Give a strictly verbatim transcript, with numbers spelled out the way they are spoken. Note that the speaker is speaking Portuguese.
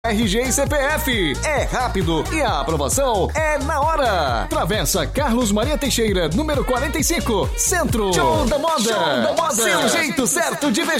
R G e C P F. É rápido e a aprovação é na hora. Travessa Carlos Maria Teixeira, número quarenta e cinco, Centro. Show da Moda. Show da Moda. Seu jeito certo de vestir.